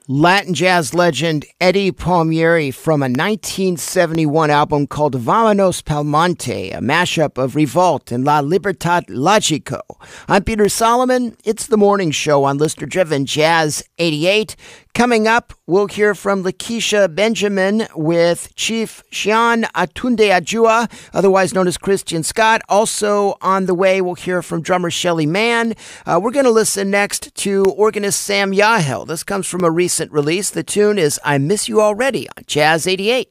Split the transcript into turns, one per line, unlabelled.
Latin jazz legend Eddie Palmieri from a 1971 album called Vámonos Pal Monte, a mashup of Revolt and La Libertad Lagico. I'm Peter Solomon. It's the morning show on listener-driven Jazz 88. Coming up, we'll hear from Lakeisha Benjamin with Chief Xian Atunde Ajua, otherwise known as Christian Scott. Also on the way, we'll hear from drummer Shelly Mann. We're going to listen next to organist Sam Yahel. This comes from a recent release. The tune is I Miss You Already on Jazz 88.